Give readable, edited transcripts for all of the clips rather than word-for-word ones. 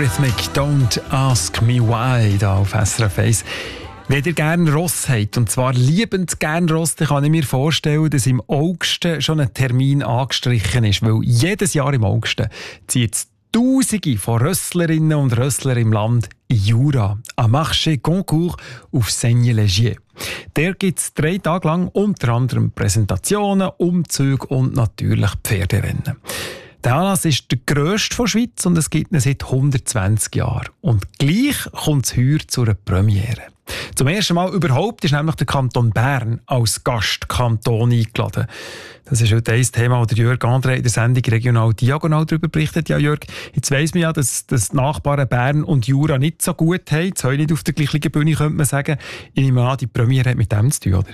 Eurythmic, Don't Ask Me Why, da auf SRF 1. Wenn ihr gerne Ross habt, und zwar liebend gerne Ross, dann kann ich mir vorstellen, dass im August schon ein Termin angestrichen ist, weil jedes Jahr im August zieht es Tausende von Rösslerinnen und Rösslern im Land in Jura, am Marché Concours auf Seigne-Legier. Der gibt es 3 Tage lang unter anderem Präsentationen, Umzüge und natürlich Pferderennen. Der Anlass ist der grösste der Schweiz und es gibt ihn seit 120 Jahren. Und gleich kommt es heuer zu einer Premiere. Zum ersten Mal überhaupt ist nämlich der Kanton Bern als Gastkanton eingeladen. Das ist heute ein Thema, wo Jörg André in der Sendung «Regional Diagonal» darüber berichtet. Ja, Jörg, jetzt weiss man ja, dass die Nachbarn Bern und Jura nicht so gut haben. Jetzt heute nicht auf der gleichen Bühne, könnte man sagen. Ich nehme an, die Premiere hat mit dem zu tun, oder?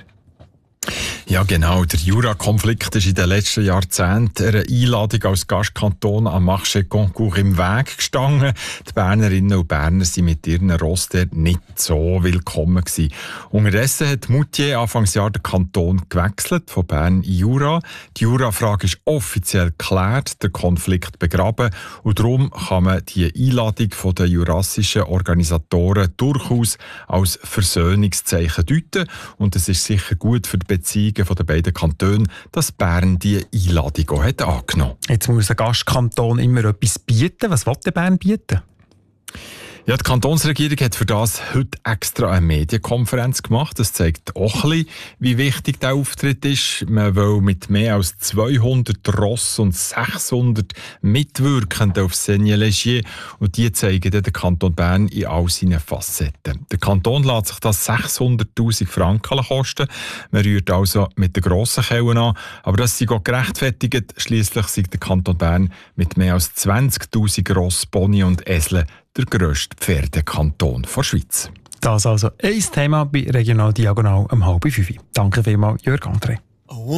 Ja, genau. Der Jura-Konflikt ist in den letzten Jahrzehnten einer Einladung als Gastkanton am Marché Concours im Weg gestanden. Die Bernerinnen und Berner sind mit ihren Ross dort nicht so willkommen gewesen. Unterdessen hat Moutier Anfangsjahr den Kanton gewechselt, von Bern in Jura. Die Jura-Frage ist offiziell geklärt, der Konflikt begraben. Und darum kann man die Einladung der jurassischen Organisatoren durchaus als Versöhnungszeichen deuten. Und es ist sicher gut für die Beziehungen von den beiden Kantonen, dass Bern diese Einladung auch hat angenommen. Jetzt muss ein Gastkanton immer etwas bieten. Was will der Bern bieten? Ja, die Kantonsregierung hat für das heute extra eine Medienkonferenz gemacht. Das zeigt auch ein bisschen, wie wichtig der Auftritt ist. Man will mit mehr als 200 Ross und 600 Mitwirkenden auf Seigne-Legier und die zeigen den Kanton Bern in all seinen Facetten. Der Kanton lässt sich das 600'000 Franken kosten. Man rührt also mit den grossen Kellen an. Aber das sei auch gerechtfertigt. Schliesslich sei der Kanton Bern mit mehr als 20'000 Ross, Pony und Esel der grösste Pferdekanton der Schweiz. Das also ein Thema bei Regional Diagonal um 4:30. Danke vielmals, Jörg André.